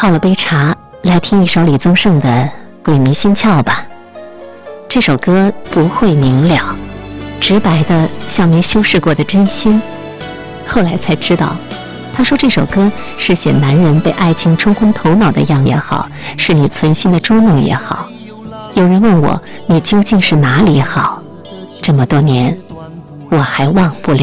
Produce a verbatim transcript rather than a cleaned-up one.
泡了杯茶，来听一首李宗盛的《鬼迷心窍》吧。这首歌不会明了，直白的像没修饰过的真心。后来才知道，他说这首歌是写男人被爱情冲昏头脑的样也好，是你存心的捉弄也好。有人问我，你究竟是哪里好？这么多年，我还忘不了。